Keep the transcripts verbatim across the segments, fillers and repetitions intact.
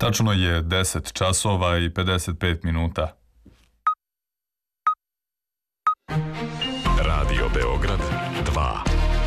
Tačno je deset časova i pedeset pet minuta. Radio Beograd dva.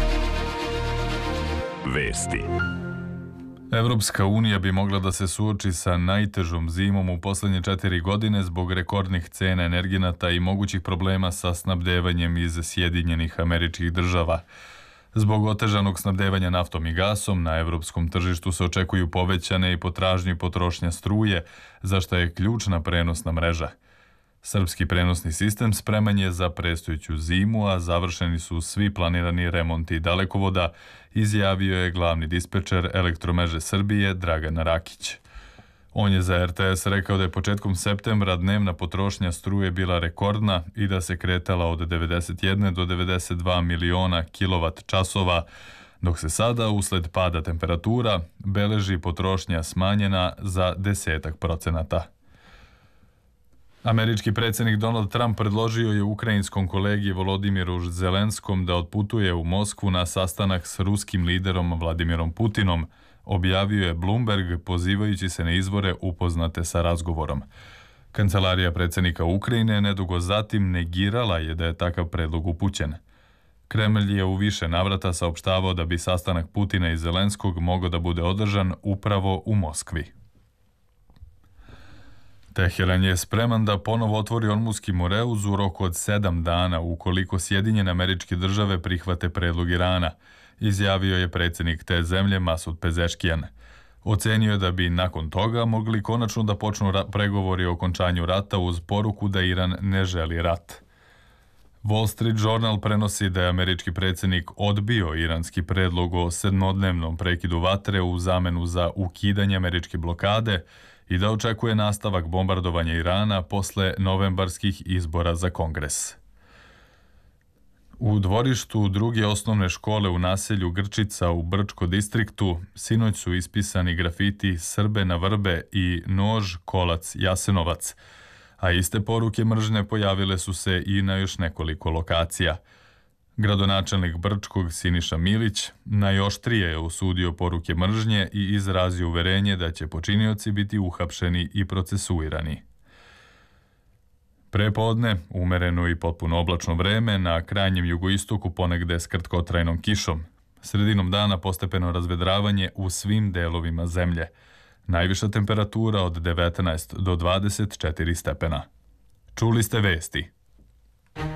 Vesti. Evropska unija bi mogla da se suoči sa najtežom zimom u poslednje četiri godine zbog rekordnih cena energenata i mogućih problema sa snabdevanjem iz Sjedinjenih Američkih Država. Zbog otežanog snabdevanja naftom i gasom na evropskom tržištu se očekuju povećane i potražnje i potrošnja struje, za što je ključna prenosna mreža. Srpski prenosni sistem spreman je za predstojeću zimu, a završeni su svi planirani remonti dalekovoda, izjavio je glavni dispečer Elektromreže Srbije Dragan Rakić. On je za er te es rekao da je početkom septembra dnevna potrošnja struje bila rekordna i da se kretala od devedeset jedan do devedeset dva miliona kilovat časova, dok se sada, usled pada temperatura, beleži potrošnja smanjena za desetak procenata. Američki predsjednik Donald Trump predložio je ukrajinskom kolegi Volodimiru Zelenskom da odputuje u Moskvu na sastanak s ruskim liderom Vladimirom Putinom, objavio je Bloomberg pozivajući se na izvore upoznate sa razgovorom. Kancelarija predsjednika Ukrajine nedugo zatim negirala je da je takav predlog upućen. Kremlj je u više navrata saopštavao da bi sastanak Putina i Zelenskog mogao da bude održan upravo u Moskvi. Teheran je spreman da ponovo otvori Ormuski Moreuz u roku od sedam dana ukoliko Sjedinjene Američke Države prihvate predlog Irana, izjavio je predsjednik te zemlje Masud Pezeškijan. Ocenio je da bi nakon toga mogli konačno da počnu pregovori o okončanju rata uz poruku da Iran ne želi rat. Wall Street Journal prenosi da je američki predsjednik odbio iranski predlog o sedmodnevnom prekidu vatre u zamenu za ukidanje američke blokade i da očekuje nastavak bombardovanja Irana posle novembarskih izbora za Kongres. U dvorištu druge osnovne škole u naselju Grčica u Brčko distriktu sinoć su ispisani grafiti Srbe na vrbe i Nož, kolac, Jasenovac, a iste poruke mržnje pojavile su se i na još nekoliko lokacija. Gradonačelnik Brčkog Siniša Milić najoštrije je osudio poruke mržnje i izrazio uverenje da će počinioci biti uhapšeni i procesuirani. Prepodne, umereno i potpuno oblačno vreme, na krajnjem jugoistoku ponegde s kratkotrajnom kišom. Sredinom dana postepeno razvedravanje u svim delovima zemlje. Najviša temperatura od devetnaest do dvadeset četiri stepena. Čuli ste vesti.